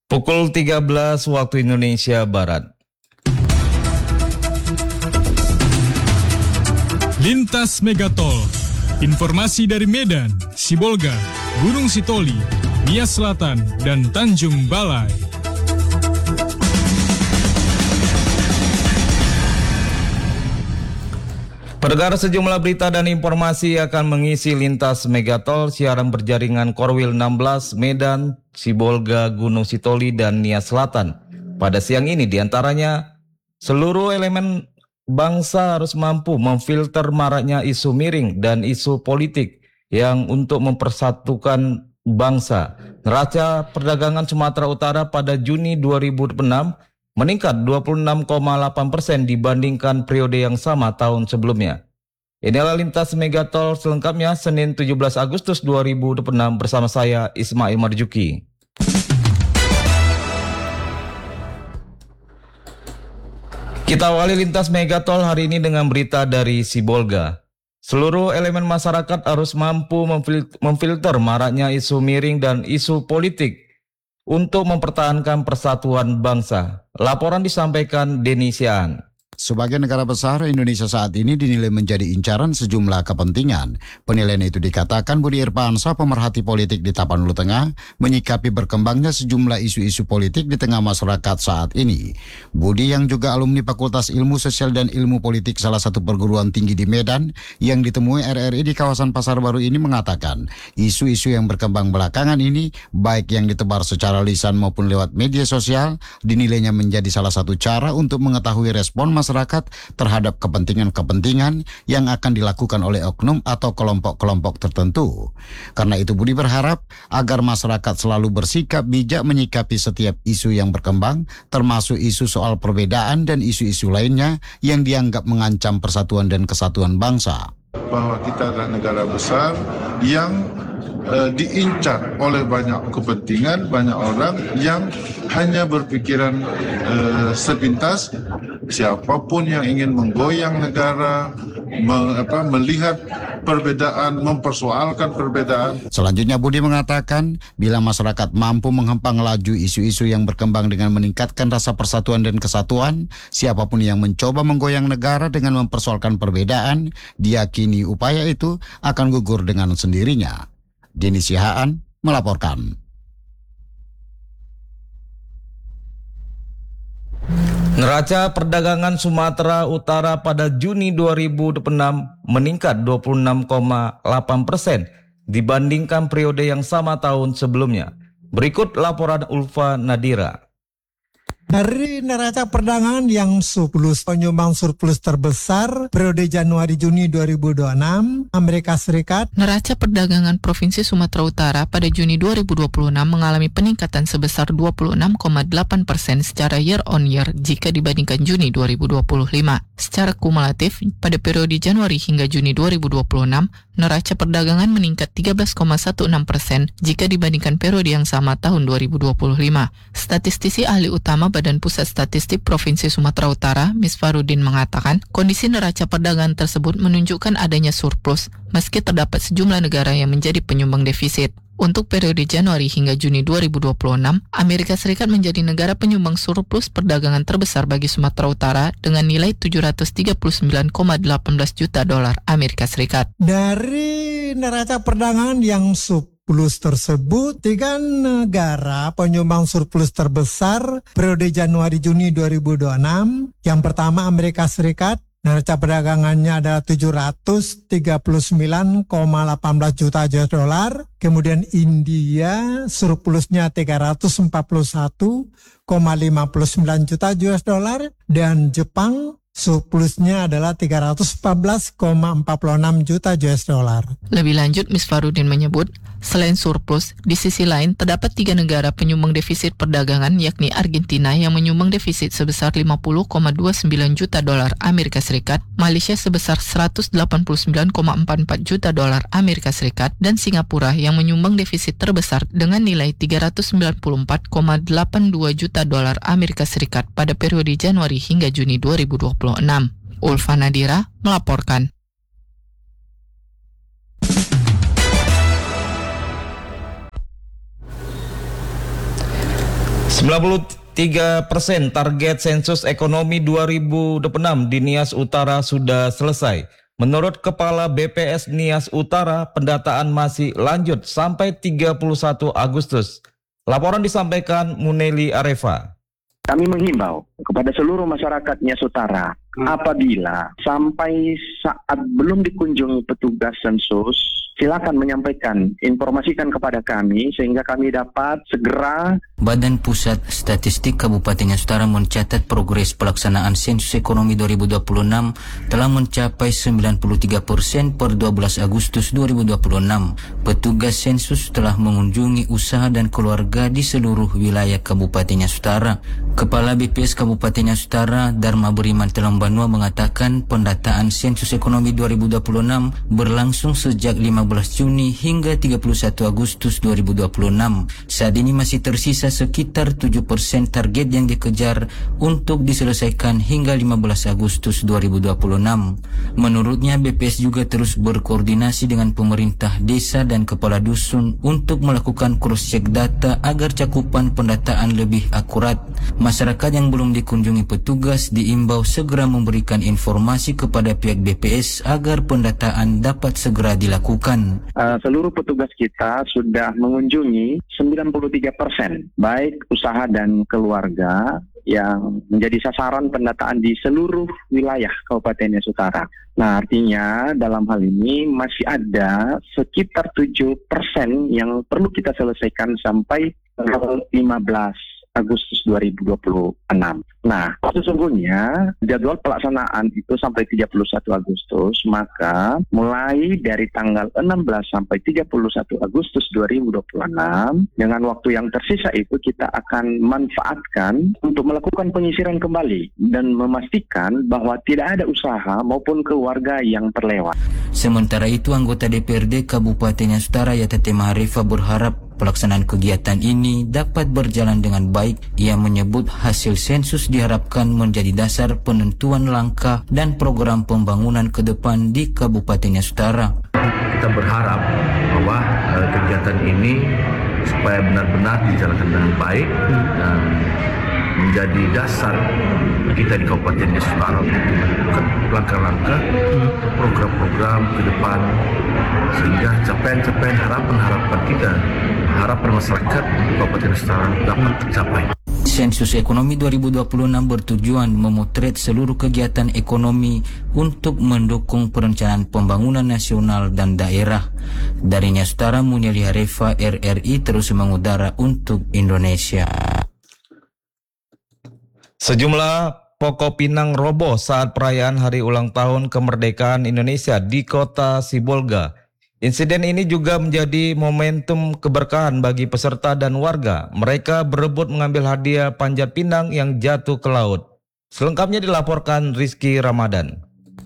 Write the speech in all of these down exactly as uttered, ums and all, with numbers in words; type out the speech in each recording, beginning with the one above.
Pukul tiga belas waktu Indonesia Barat. Lintas Megatol. Informasi dari Medan, Sibolga, Gunung Sitoli, Nias Selatan, dan Tanjung Balai. Pendengar, sejumlah berita dan informasi akan mengisi Lintas Megatol siaran berjaringan Korwil enam belas Medan, Sibolga, Gunung Sitoli, dan Nias Selatan. Pada siang ini diantaranya, seluruh elemen bangsa harus mampu memfilter maraknya isu miring dan isu politik yang untuk mempersatukan bangsa. Neraca perdagangan Sumatera Utara pada Juni dua ribu enam meningkat dua puluh enam koma delapan persen dibandingkan periode yang sama tahun sebelumnya. Inilah Lintas Megatol selengkapnya Senin tujuh belas Agustus dua ribu enam bersama saya Ismail Marjuki. Kita awali Lintas Megatol hari ini dengan berita dari Sibolga. Seluruh elemen masyarakat harus mampu memfilter maraknya isu miring dan isu politik untuk mempertahankan persatuan bangsa. Laporan disampaikan Denny Siaan. Sebagai negara besar, Indonesia saat ini dinilai menjadi incaran sejumlah kepentingan. Penilaian itu dikatakan Budi Irfansyah, pemerhati politik di Tapanuli Tengah, menyikapi berkembangnya sejumlah isu-isu politik di tengah masyarakat saat ini. Budi, yang juga alumni Fakultas Ilmu Sosial dan Ilmu Politik salah satu perguruan tinggi di Medan, yang ditemui R R I di kawasan Pasar Baru ini mengatakan, isu-isu yang berkembang belakangan ini, baik yang ditebar secara lisan maupun lewat media sosial, dinilainya menjadi salah satu cara untuk mengetahui respon masyarakat masyarakat terhadap kepentingan-kepentingan yang akan dilakukan oleh oknum atau kelompok-kelompok tertentu. Karena itu Budi berharap agar masyarakat selalu bersikap bijak menyikapi setiap isu yang berkembang, termasuk isu soal perbedaan dan isu-isu lainnya yang dianggap mengancam persatuan dan kesatuan bangsa. Bahwa kita adalah negara besar yang uh, diincar oleh banyak kepentingan, banyak orang yang hanya berpikiran uh, sepintas. Siapapun yang ingin menggoyang negara, me, apa, melihat perbedaan, mempersoalkan perbedaan. Selanjutnya Budi mengatakan, bila masyarakat mampu menghempang laju isu-isu yang berkembang dengan meningkatkan rasa persatuan dan kesatuan, siapapun yang mencoba menggoyang negara dengan mempersoalkan perbedaan, diyakini upaya itu akan gugur dengan sendirinya. Denny Sihaan melaporkan. Neraca perdagangan Sumatera Utara pada Juni dua ribu enam meningkat dua puluh enam koma delapan persen dibandingkan periode yang sama tahun sebelumnya. Berikut laporan Ulfa Nadira. Dari neraca perdagangan yang surplus, penyumbang surplus terbesar periode Januari-Juni dua ribu dua puluh enam, Amerika Serikat. Neraca perdagangan Provinsi Sumatera Utara pada Juni dua ribu dua puluh enam mengalami peningkatan sebesar dua puluh enam koma delapan persen secara year on year jika dibandingkan Juni dua ribu dua puluh lima. Secara kumulatif, pada periode Januari hingga Juni dua ribu dua puluh enam, neraca perdagangan meningkat tiga belas koma enam belas persen jika dibandingkan periode yang sama tahun dua ribu dua puluh lima. Statistisi ahli utama Badan Pusat Statistik Provinsi Sumatera Utara, Misfarudin, mengatakan kondisi neraca perdagangan tersebut menunjukkan adanya surplus meski terdapat sejumlah negara yang menjadi penyumbang defisit. Untuk periode Januari hingga Juni dua ribu dua puluh enam, Amerika Serikat menjadi negara penyumbang surplus perdagangan terbesar bagi Sumatera Utara dengan nilai tujuh ratus tiga puluh sembilan koma delapan belas juta dolar Amerika Serikat. Dari neraca perdagangan yang surplus tersebut, tiga negara penyumbang surplus terbesar periode Januari-Juni dua ribu dua puluh enam. Yang pertama Amerika Serikat, neraca perdagangannya adalah tujuh ratus tiga puluh sembilan koma delapan belas juta U S dollar. Kemudian India surplusnya tiga ratus empat puluh satu koma lima sembilan juta U S dollar. Dan Jepang surplusnya adalah tiga ratus empat belas koma empat enam juta U S dollar. Lebih lanjut, Misfarudin menyebut, selain surplus, di sisi lain terdapat tiga negara penyumbang defisit perdagangan, yakni Argentina yang menyumbang defisit sebesar lima puluh koma dua sembilan juta dolar Amerika Serikat, Malaysia sebesar seratus delapan puluh sembilan koma empat empat juta dolar Amerika Serikat, dan Singapura yang menyumbang defisit terbesar dengan nilai tiga ratus sembilan puluh empat koma delapan dua juta dolar Amerika Serikat pada periode Januari hingga Juni dua ribu dua puluh enam. Ulfa Nadira melaporkan. sembilan puluh tiga persen target sensus ekonomi dua ribu dua puluh enam di Nias Utara sudah selesai. Menurut Kepala B P S Nias Utara, pendataan masih lanjut sampai tiga puluh satu Agustus. Laporan disampaikan Muneli Arefa. Kami menghimbau kepada seluruh masyarakat Nias Utara, apabila sampai saat belum dikunjungi petugas sensus, silakan menyampaikan, informasikan kepada kami sehingga kami dapat segera. Badan Pusat Statistik Kabupaten Nias Utara mencatat progres pelaksanaan sensus ekonomi dua ribu dua puluh enam telah mencapai sembilan puluh tiga persen per dua belas Agustus dua ribu dua puluh enam. Petugas sensus telah mengunjungi usaha dan keluarga di seluruh wilayah Kabupaten Nias Utara. Kepala B P S Kabupaten Nias Utara Dharma Beriman Telambanua mengatakan pendataan sensus ekonomi dua ribu dua puluh enam berlangsung sejak lima belas Juni hingga tiga puluh satu Agustus dua ribu dua puluh enam. Saat ini masih tersisa sekitar tujuh persen target yang dikejar untuk diselesaikan hingga lima belas Agustus dua ribu dua puluh enam. Menurutnya B P S juga terus berkoordinasi dengan pemerintah desa dan kepala dusun untuk melakukan cross-check data agar cakupan pendataan lebih akurat. Masyarakat yang belum dikunjungi petugas diimbau segera memberikan informasi kepada pihak B P S agar pendataan dapat segera dilakukan. Uh, seluruh petugas kita sudah mengunjungi sembilan puluh tiga persen, baik usaha dan keluarga yang menjadi sasaran pendataan di seluruh wilayah Kabupaten Nias Utara. Nah, artinya dalam hal ini masih ada sekitar tujuh persen yang perlu kita selesaikan sampai tanggal lima belas Agustus dua ribu dua puluh enam. Nah, sesungguhnya jadwal pelaksanaan itu sampai tiga puluh satu Agustus, maka mulai dari tanggal enam belas sampai tiga puluh satu Agustus dua ribu dua puluh enam, dengan waktu yang tersisa itu kita akan manfaatkan untuk melakukan penyisiran kembali dan memastikan bahwa tidak ada usaha maupun keluarga yang terlewat. Sementara itu, anggota D P R D Kabupaten Nias Utara Yatate Maharifa berharap pelaksanaan kegiatan ini dapat berjalan dengan baik. Ia menyebut hasil sensus diharapkan menjadi dasar penentuan langkah dan program pembangunan ke depan di Kabupaten Nias Utara. Kita berharap bahwa uh, kegiatan ini supaya benar-benar dijalankan dengan baik dan menjadi dasar kita di Kabupaten Nias Utara untuk langkah-langkah program-program ke depan sehingga capaian-capaian harapan-harapan kita, harapan masyarakat di Kabupaten Nias Utara dapat tercapai. Sensus ekonomi dua ribu dua puluh enam bertujuan memotret seluruh kegiatan ekonomi untuk mendukung perencanaan pembangunan nasional dan daerah. Dari Nias Utara, Muneli Arefa, R R I terus mengudara untuk Indonesia. Sejumlah pokok pinang roboh saat perayaan hari ulang tahun kemerdekaan Indonesia di kota Sibolga. Insiden ini juga menjadi momentum keberkahan bagi peserta dan warga. Mereka berebut mengambil hadiah panjat pinang yang jatuh ke laut. Selengkapnya dilaporkan Rizky Ramadan.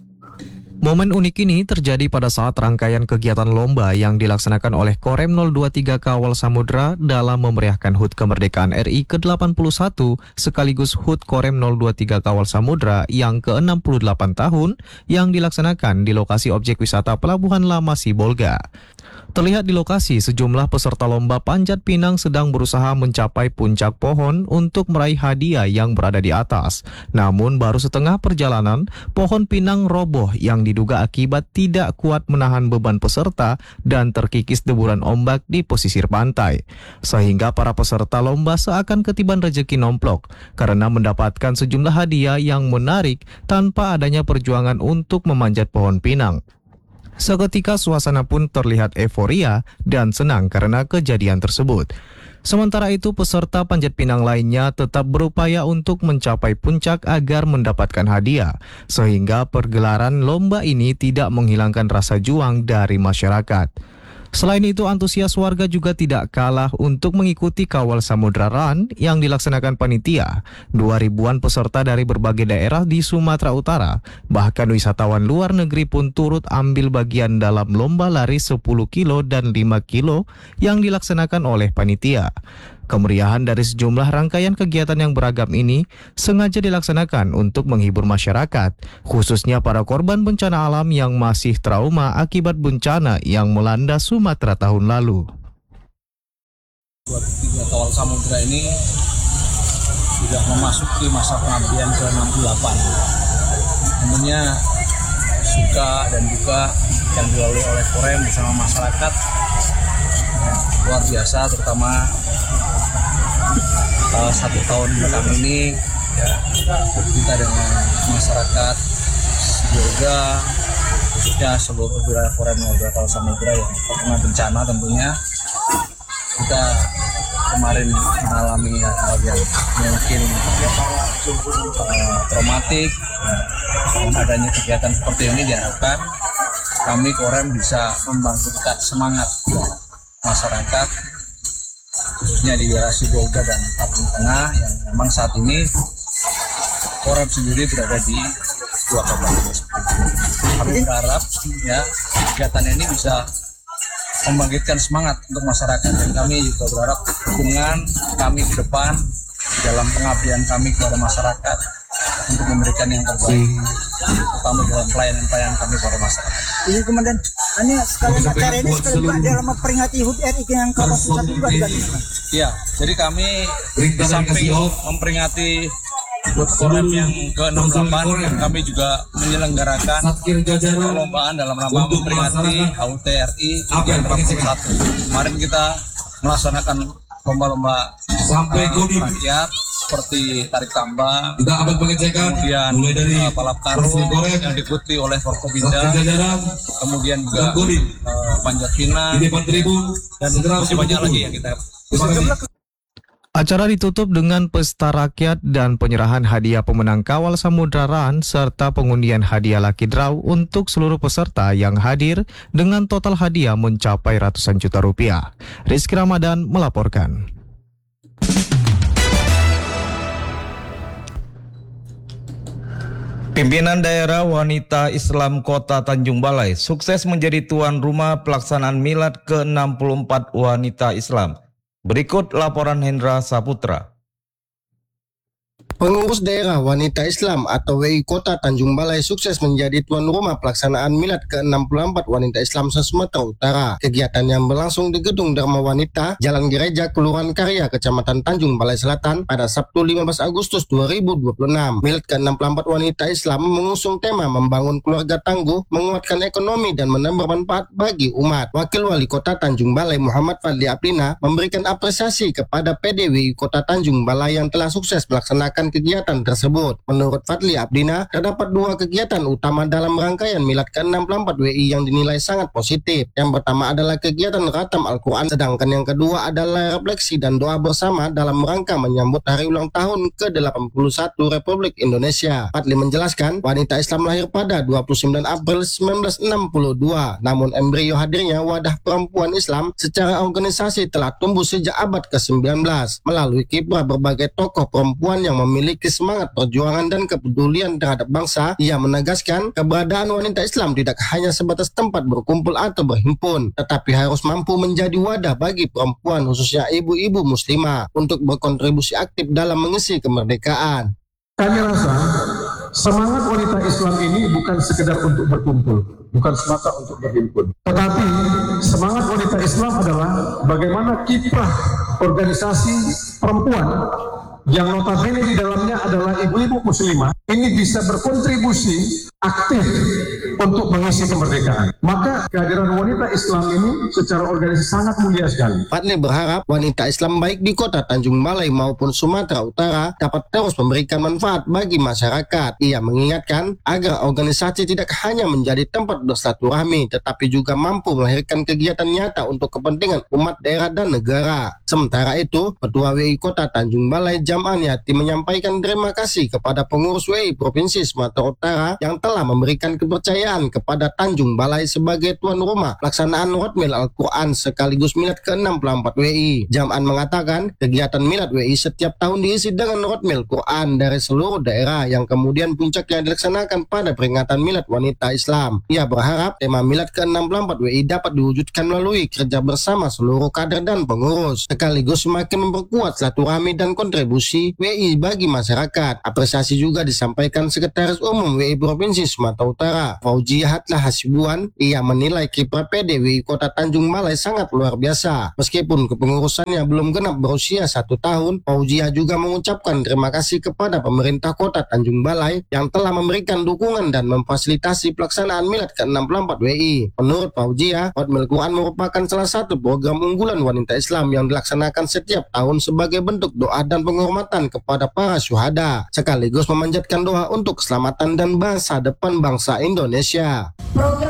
Momen unik ini terjadi pada saat rangkaian kegiatan lomba yang dilaksanakan oleh Korem nol dua tiga Kawal Samudra dalam memeriahkan H U T Kemerdekaan R I ke delapan puluh satu sekaligus H U T Korem nol dua tiga Kawal Samudra yang ke enam puluh delapan tahun yang dilaksanakan di lokasi objek wisata Pelabuhan Lama Sibolga. Terlihat di lokasi, sejumlah peserta lomba panjat pinang sedang berusaha mencapai puncak pohon untuk meraih hadiah yang berada di atas. Namun baru setengah perjalanan, pohon pinang roboh yang diduga akibat tidak kuat menahan beban peserta dan terkikis deburan ombak di pesisir pantai. Sehingga para peserta lomba seakan ketiban rejeki nomplok karena mendapatkan sejumlah hadiah yang menarik tanpa adanya perjuangan untuk memanjat pohon pinang. Seketika suasana pun terlihat euforia dan senang karena kejadian tersebut. Sementara itu peserta panjat pinang lainnya tetap berupaya untuk mencapai puncak agar mendapatkan hadiah, sehingga pergelaran lomba ini tidak menghilangkan rasa juang dari masyarakat. Selain itu, antusias warga juga tidak kalah untuk mengikuti Kawal Samudra Run yang dilaksanakan panitia. Dua ribuan peserta dari berbagai daerah di Sumatera Utara, bahkan wisatawan luar negeri pun turut ambil bagian dalam lomba lari sepuluh kilo dan lima kilo yang dilaksanakan oleh panitia. Kemeriahan dari sejumlah rangkaian kegiatan yang beragam ini sengaja dilaksanakan untuk menghibur masyarakat, khususnya para korban bencana alam yang masih trauma akibat bencana yang melanda Sumatera tahun lalu. Kawal Samudra ini sudah memasuki masa pengabdian ke enam puluh delapan. Tentunya suka dan duka yang dilalui oleh Korem bersama masyarakat luar biasa, terutama uh, satu tahun belakang ini ya, kita dengan masyarakat Sibolga, khususnya seluruh wilayah Korem Nagara Samudra yang terkena bencana, tentunya kita kemarin mengalami hal yang mungkin uh, traumatik. Dengan adanya kegiatan seperti ini diharapkan kami Korem bisa membangkitkan semangat masyarakat, khususnya di wilayah Sibolga dan Lampung Tengah yang memang saat ini Korem sendiri berada di dua kabupaten. Kami berharap ya kegiatan ini bisa membangkitkan semangat untuk masyarakat, dan kami juga berharap dukungan kami ke depan dalam pengabdian kami kepada masyarakat untuk memberikan yang terbaik, terutama dalam pelayanan-pelayanan kami kepada masyarakat. Ini Komandan, ini sekalian acara ini sekalian juga dalam memperingati H U D R I yang ke empat puluh satu juga digantikan. Iya, jadi kami di samping memperingati H U D Korem yang ke enam puluh delapan, kami juga menyelenggarakan perlombaan dalam rangka memperingati H U D R I yang ke empat puluh satu. Kemarin kita melaksanakan lomba-lomba sampai rakyat seperti tarik tambang, kemudian uh, balap karung yang diikuti oleh Forkopimda, kemudian juga uh, panjat pinang, dan masih banyak lagi yang kita. Acara ditutup dengan pesta rakyat dan penyerahan hadiah pemenang Kawal Samudra Run serta pengundian hadiah Lucky Draw untuk seluruh peserta yang hadir dengan total hadiah mencapai ratusan juta rupiah. Rizky Ramadan melaporkan. Pimpinan Daerah Wanita Islam Kota Tanjung Balai sukses menjadi tuan rumah pelaksanaan milad ke enam puluh empat wanita Islam. Berikut laporan Hendra Saputra. Pengurus Daerah Wanita Islam atau W I Kota Tanjung Balai sukses menjadi tuan rumah pelaksanaan milad ke enam puluh empat wanita Islam se-Sumatera Utara. Kegiatan yang berlangsung di Gedung Dharma Wanita, Jalan Gereja, Kelurahan Karya, Kecamatan Tanjung Balai Selatan pada Sabtu lima belas Agustus dua ribu dua puluh enam. Milad ke enam puluh empat wanita Islam mengusung tema membangun keluarga tangguh, menguatkan ekonomi dan menambah manfaat bagi umat. Wakil Wali Kota Tanjung Balai Muhammad Fadli Aprina memberikan apresiasi kepada P D W I Kota Tanjung Balai yang telah sukses melaksanakan kegiatan tersebut. Menurut Fadli Abdina, terdapat dua kegiatan utama dalam rangkaian milad ke enam puluh empat W I yang dinilai sangat positif. Yang pertama adalah kegiatan khatam Al-Quran, sedangkan yang kedua adalah refleksi dan doa bersama dalam rangka menyambut hari ulang tahun ke delapan puluh satu Republik Indonesia. Fadli menjelaskan, wanita Islam lahir pada dua puluh sembilan April seribu sembilan ratus enam puluh dua, namun embrio hadirnya wadah perempuan Islam secara organisasi telah tumbuh sejak abad ke sembilan belas melalui kiprah berbagai tokoh perempuan yang memiliki semangat perjuangan dan kepedulian terhadap bangsa. Ia menegaskan keberadaan wanita Islam tidak hanya sebatas tempat berkumpul atau berhimpun, tetapi harus mampu menjadi wadah bagi perempuan, khususnya ibu-ibu muslimah, untuk berkontribusi aktif dalam mengisi kemerdekaan. Kami rasa semangat wanita Islam ini bukan sekedar untuk berkumpul, bukan semata untuk berhimpun, tetapi semangat wanita Islam adalah bagaimana kiprah organisasi perempuan yang notabene di dalamnya adalah ibu-ibu muslimah ini bisa berkontribusi aktif untuk mengisi kemerdekaan. Maka kehadiran wanita Islam ini secara organisasi sangat mulia sekali. Fadli berharap wanita Islam baik di Kota Tanjung Balai maupun Sumatera Utara dapat terus memberikan manfaat bagi masyarakat. Ia mengingatkan agar organisasi tidak hanya menjadi tempat bersilaturahmi, tetapi juga mampu melahirkan kegiatan nyata untuk kepentingan umat, daerah, dan negara. Sementara itu, Ketua W I Kota Tanjung Balai Jam'an Yati menyampaikan terima kasih kepada pengurus W I Provinsi Sumatera Utara yang telah memberikan kepercayaan kepada Tanjung Balai sebagai tuan rumah pelaksanaan Rotmil Al-Quran sekaligus milad ke enam puluh empat W I. Jam'an mengatakan kegiatan milad W I setiap tahun diisi dengan Rotmil Quran dari seluruh daerah yang kemudian puncaknya dilaksanakan pada peringatan milad wanita Islam. Ia berharap tema milad ke enam puluh empat W I dapat diwujudkan melalui kerja bersama seluruh kader dan pengurus, sekaligus semakin memperkuat silaturahmi dan kontribusi W I bagi masyarakat. Apresiasi juga disampaikan disampaikan Sekretaris Umum W I Provinsi Sumatera Utara, Fauziah Hatlah Hasibuan. Ia menilai kiprah P D W I Kota Tanjung Balai sangat luar biasa. Meskipun kepengurusannya belum genap berusia satu tahun, Fauziah juga mengucapkan terima kasih kepada pemerintah Kota Tanjung Balai yang telah memberikan dukungan dan memfasilitasi pelaksanaan Milad ke enam puluh empat W I. Menurut Fauziah, Khatmil Quran merupakan salah satu program unggulan wanita Islam yang dilaksanakan setiap tahun sebagai bentuk doa dan penghormatan kepada para syuhada, sekaligus memanjatkan doa untuk keselamatan dan masa depan bangsa Indonesia. Program